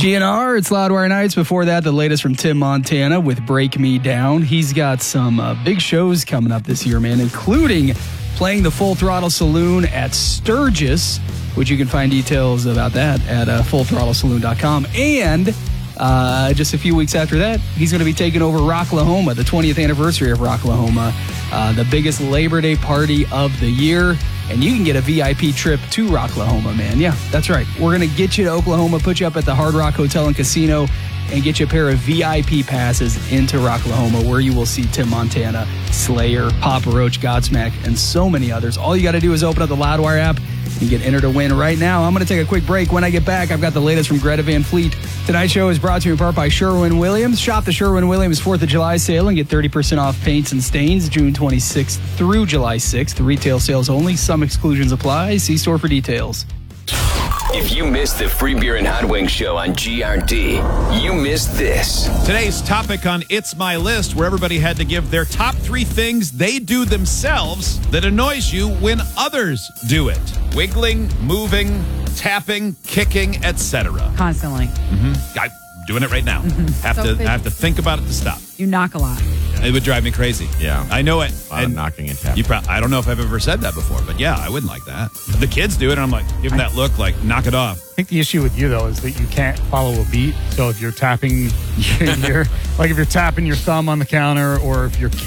GNR, it's Loudwire Nights. Before that, the latest from Tim Montana with Break Me Down. He's got some big shows coming up this year, man, including playing the Full Throttle Saloon at Sturgis, which you can find details about that at fullthrottlesaloon.com. And just a few weeks after that, he's going to be taking over Rocklahoma, the 20th anniversary of Rocklahoma, the biggest Labor Day party of the year. And you can get a VIP trip to Rocklahoma, man. Yeah, that's right. We're going to get you to Oklahoma, put you up at the Hard Rock Hotel and Casino, and get you a pair of VIP passes into Rocklahoma, where you will see Tim Montana, Slayer, Papa Roach, Godsmack, and so many others. All you got to do is open up the Loudwire app and get entered to win right now. I'm going to take a quick break. When I get back, I've got the latest from Greta Van Fleet. Tonight's show is brought to you in part by Sherwin-Williams. Shop the Sherwin-Williams 4th of July sale and get 30% off paints and stains June 26th through July 6th. Retail sales only. Some exclusions apply. See store for details. If you missed the Free Beer and Hot Wings show on GRD, you missed this. Today's topic on It's My List, where everybody had to give their top 3 things they do themselves that annoys you when others do it. Wiggling, moving, tapping, kicking, etc. Constantly. I'm doing it right now. I have to think about it to stop. You knock a lot. It would drive me crazy. Yeah. I know it. A lot of knocking and tapping. I don't know if I've ever said that before, but yeah, I wouldn't like that. The kids do it, and I'm like, give them that look, like, knock it off. I think the issue with you, though, is that you can't follow a beat. So if you're tapping if you're tapping your thumb on the counter, or if you're